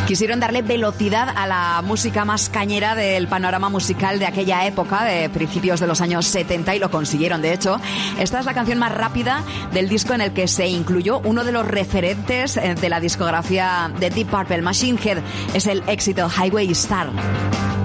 Quisieron darle velocidad a la música más cañera del panorama musical de aquella época, de principios de los años 70, y lo consiguieron. De hecho, esta es la canción más rápida del disco en el que se incluyó uno de los referentes de la discografía de Deep Purple, Machine Head. Es el éxito Highway Star.